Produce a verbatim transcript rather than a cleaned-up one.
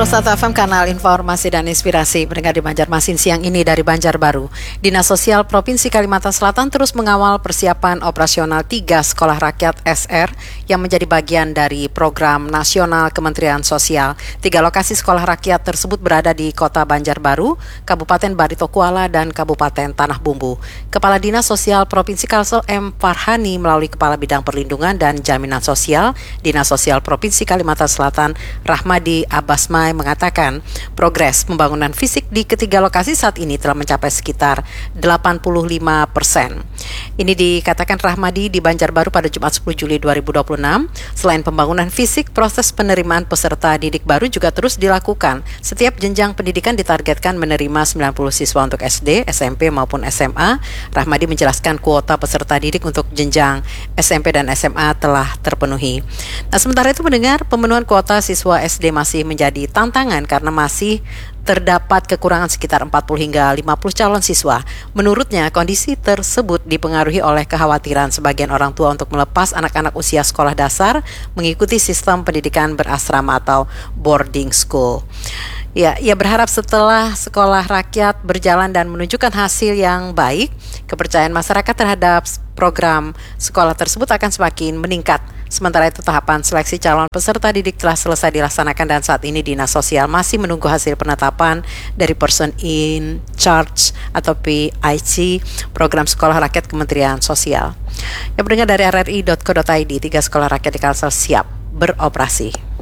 nol satu F M, kanal informasi dan inspirasi. Mendengar di Banjarmasin siang ini dari Banjarbaru. Dinas Sosial Provinsi Kalimantan Selatan terus mengawal persiapan operasional tiga sekolah rakyat S R yang menjadi bagian dari program nasional Kementerian Sosial. Tiga lokasi sekolah rakyat tersebut berada di Kota Banjarbaru, Kabupaten Barito Kuala, dan Kabupaten Tanah Bumbu. Kepala Dinas Sosial Provinsi Kalsel M. Farhani melalui Kepala Bidang Perlindungan dan Jaminan Sosial Dinas Sosial Provinsi Kalimantan Selatan Rahmadi Abbas Mai mengatakan progres pembangunan fisik di ketiga lokasi saat ini telah mencapai sekitar delapan puluh lima persen. Ini dikatakan Rahmadi di Banjarbaru pada Jumat sepuluh Juli dua ribu dua puluh enam. Selain pembangunan fisik, proses penerimaan peserta didik baru juga terus dilakukan. Setiap jenjang pendidikan ditargetkan menerima sembilan puluh siswa untuk S D, S M P maupun S M A. Rahmadi menjelaskan kuota peserta didik untuk jenjang S M P dan S M A telah terpenuhi. Nah, sementara itu mendengar pemenuhan kuota siswa S D masih menjadi tantangan karena masih terdapat kekurangan sekitar empat puluh hingga lima puluh calon siswa. Menurutnya, kondisi tersebut dipengaruhi oleh kekhawatiran sebagian orang tua untuk melepas anak-anak usia sekolah dasar mengikuti sistem pendidikan berasrama atau boarding school. Ya, ia berharap setelah sekolah rakyat berjalan dan menunjukkan hasil yang baik, kepercayaan masyarakat terhadap program sekolah tersebut akan semakin meningkat. Sementara itu, tahapan seleksi calon peserta didik telah selesai dilaksanakan dan saat ini Dinas Sosial masih menunggu hasil penetapan dari Person in Charge atau P I C program sekolah rakyat Kementerian Sosial. Yang mendengar dari r r i dot co dot i d, tiga sekolah rakyat di Kalsel siap beroperasi.